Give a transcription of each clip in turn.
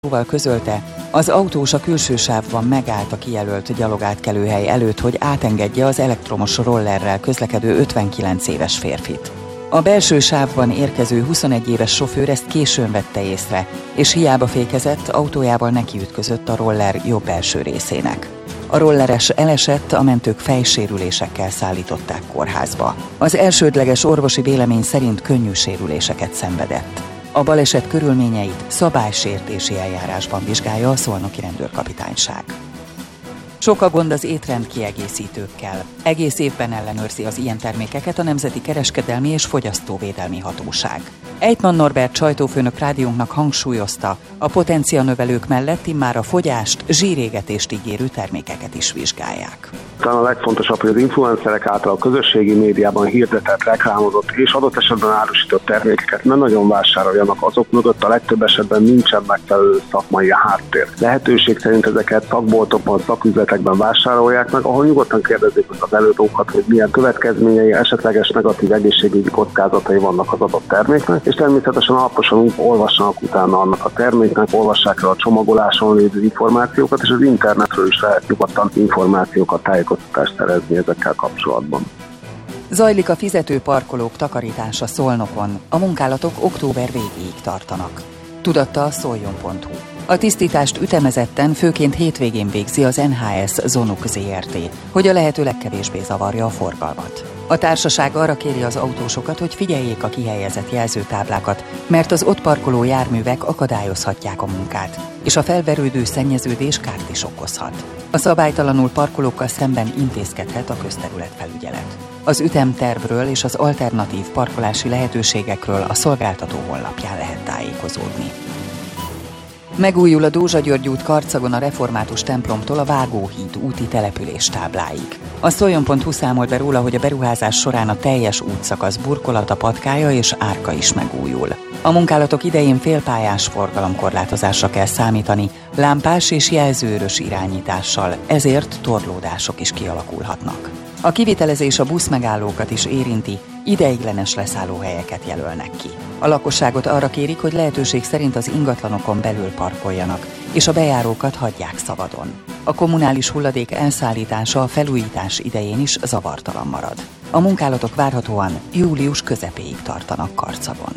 közölte, az autós a külső sávban megállt a kijelölt gyalogátkelőhely előtt, hogy átengedje az elektromos rollerrel közlekedő 59 éves férfit. A belső sávban érkező 21 éves sofőr ezt későn vette észre, és hiába fékezett, autójával nekiütközött a roller jobb belső részének. A rolleres elesett, a mentők fejsérülésekkel szállították kórházba. Az elsődleges orvosi vélemény szerint könnyű sérüléseket szenvedett. A baleset körülményeit szabálysértési eljárásban vizsgálja a szolnoki rendőrkapitányság. Sok a gond az étrend kiegészítőkkel. Egész évben ellenőrzi az ilyen termékeket a Nemzeti Kereskedelmi és Fogyasztóvédelmi Hatóság. Ejtman Norbert sajtófőnök rádiónknak hangsúlyozta, a potencianövelők mellett immár a fogyást, zsírégetést ígérő termékeket is vizsgálják. Talán a legfontosabb, hogy az influencerek által a közösségi médiában hirdetett, reklámozott és adott esetben árusított termékeket nem nagyon vásároljanak, azok mögött a legtöbb esetben nincsen megfelelő szakmai háttér. Lehetőség szerint ezeket szakboltokban, szaküzletekben vásárolják meg, ahol nyugodtan kérdezik az előadókat, hogy milyen következményei, esetleges negatív egészségügyi kockázatai vannak az adott terméknek, és természetesen alaposan olvassanak utána annak a terméknek, olvassák el a csomagoláson lévő információkat, és az internetről is lehet nyugodtan információkat, tájékoztatást szerezni ezekkel kapcsolatban. Zajlik a fizető parkolók takarítása Szolnokon. A munkálatok október végéig tartanak. Tudatta a szoljon.hu. A tisztítást ütemezetten, főként hétvégén végzi az NHS Zonuk Zrt., hogy a lehető legkevésbé zavarja a forgalmat. A társaság arra kéri az autósokat, hogy figyeljék a kihelyezett jelzőtáblákat, mert az ott parkoló járművek akadályozhatják a munkát, és a felverődő szennyeződés kárt is okozhat. A szabálytalanul parkolókkal szemben intézkedhet a közterületfelügyelet. Az ütemtervről és az alternatív parkolási lehetőségekről a szolgáltató honlapján lehet tájékozódni. Megújul a Dózsa György út Karcagon a református templomtól a Vágóhíd úti településtábláig. A szoljon.hu számolt be róla, hogy a beruházás során a teljes útszakasz burkolata, patkája és árka is megújul. A munkálatok idején félpályás forgalomkorlátozásra kell számítani, lámpás és jelzőörös irányítással, ezért torlódások is kialakulhatnak. A kivitelezés a buszmegállókat is érinti, ideiglenes leszállóhelyeket jelölnek ki. A lakosságot arra kérik, hogy lehetőség szerint az ingatlanokon belül parkoljanak, és a bejárókat hagyják szabadon. A kommunális hulladék elszállítása a felújítás idején is zavartalan marad. A munkálatok várhatóan július közepéig tartanak Karcagon.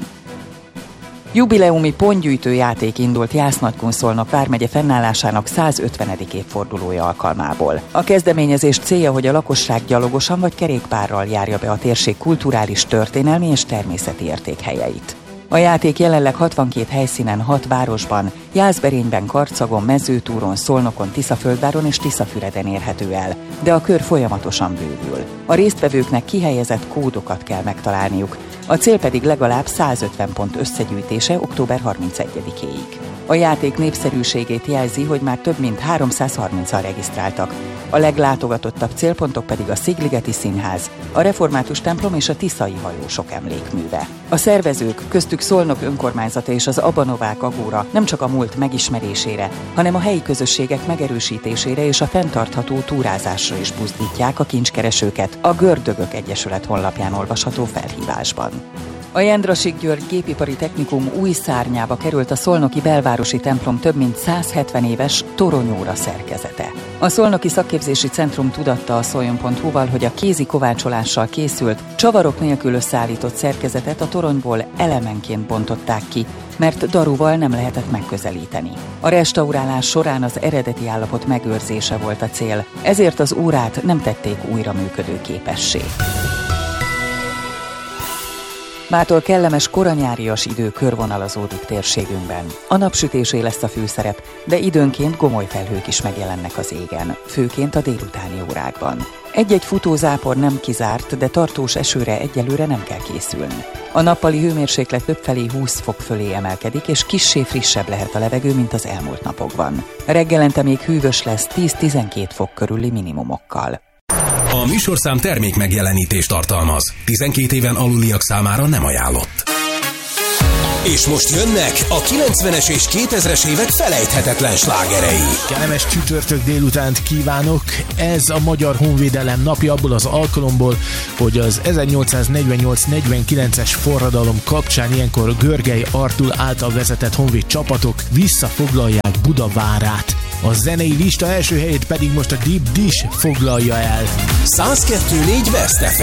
Jubileumi pontgyűjtő játék indult Jász-Nagykun-Szolnok vármegye fennállásának 150. évfordulója alkalmából. A kezdeményezés célja, hogy a lakosság gyalogosan vagy kerékpárral járja be a térség kulturális, történelmi és természeti értékhelyeit. A játék jelenleg 62 helyszínen, 6 városban, Jászberényben, Karcagon, Mezőtúron, Szolnokon, Tiszaföldváron és Tiszafüreden érhető el, de a kör folyamatosan bővül. A résztvevőknek kihelyezett kódokat kell megtalálniuk, a cél pedig legalább 150 pont összegyűjtése október 31-éig. A játék népszerűségét jelzi, hogy már több mint 330-an regisztráltak. A leglátogatottabb célpontok pedig a Szigligeti Színház, a Református templom és a Tiszai hajósok emlékműve. A szervezők, köztük Szolnok önkormányzata és az Abanovák Agóra nem csak a múlt megismerésére, hanem a helyi közösségek megerősítésére és a fenntartható túrázásra is buzdítják a kincskeresőket a Gördögök Egyesület honlapján olvasható felhívásban. A Jendrassik György Gépipari Technikum új szárnyába került a szolnoki belvárosi templom több mint 170 éves toronyóra szerkezete. A Szolnoki Szakképzési Centrum tudatta a szoljon.hu-val, hogy a kézi kovácsolással készült, csavarok nélkül összeállított szerkezetet a toronyból elemenként bontották ki, mert daruval nem lehetett megközelíteni. A restaurálás során az eredeti állapot megőrzése volt a cél, ezért az órát nem tették újra működőképessé. Mától kellemes koranyárias idő körvonalazódik térségünkben. A napsütésé lesz a főszerep, de időnként gomoly felhők is megjelennek az égen, főként a délutáni órákban. Egy-egy futózápor nem kizárt, de tartós esőre egyelőre nem kell készülni. A nappali hőmérséklet többfelé 20 fok fölé emelkedik, és kissé frissebb lehet a levegő, mint az elmúlt napokban. Reggelente még hűvös lesz 10-12 fok körüli minimumokkal. A műsorszám termék megjelenítést tartalmaz. 12 éven aluliak számára nem ajánlott. És most jönnek a 90-es és 2000-es évek felejthetetlen slágerei. Kellemes csütörtök délutánt kívánok! Ez a Magyar Honvédelem napja abból az alkalomból, hogy az 1848-49-es forradalom kapcsán ilyenkor Görgei Artúr által vezetett honvéd csapatok visszafoglalják Budavárát. A zenei lista első helyét pedig most a Deep Dish foglalja el. 102.4 West FM.